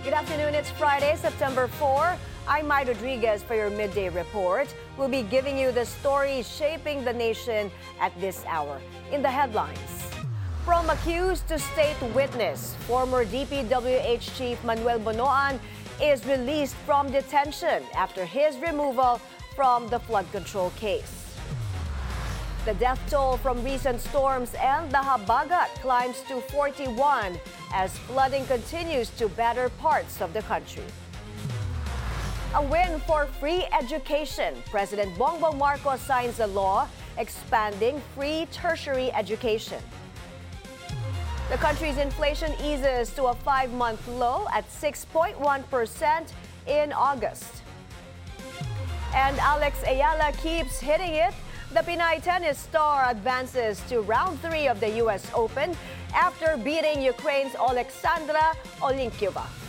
Good afternoon, it's Friday, September 4. I'm Mai Rodriguez for your midday report. We'll be giving you the stories shaping the nation at this hour. In the headlines, from accused to state witness, former DPWH Chief Manuel Bonoan is released from detention after his removal from the flood control case. The death toll from recent storms and the Habagat climbs to 41 as flooding continues to batter parts of the country. A win for free education. President Bongbong Marcos signs a law expanding free tertiary education. The country's inflation eases to a 5-month low at 6.1% in August. And Alex Ayala keeps hitting it. The Pinay tennis star advances to round 3 of the U.S. Open after beating Ukraine's Alexandra Olenkiva.